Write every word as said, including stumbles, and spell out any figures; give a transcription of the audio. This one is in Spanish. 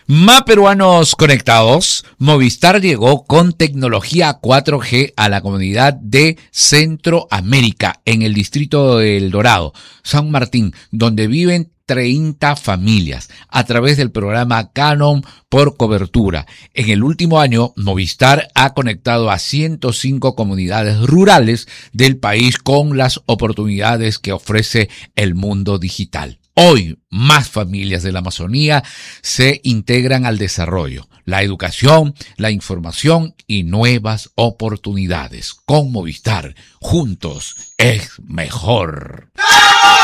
Más peruanos conectados. Movistar llegó con tecnología cuatro G a la comunidad de Centroamérica, en el distrito de El Dorado, San Martín, donde viven treinta familias a través del programa Canon por cobertura. En el último año, Movistar ha conectado a ciento cinco comunidades rurales del país con las oportunidades que ofrece el mundo digital. Hoy, más familias de la Amazonía se integran al desarrollo, la educación, la información y nuevas oportunidades. Con Movistar, juntos es mejor. ¡Ah!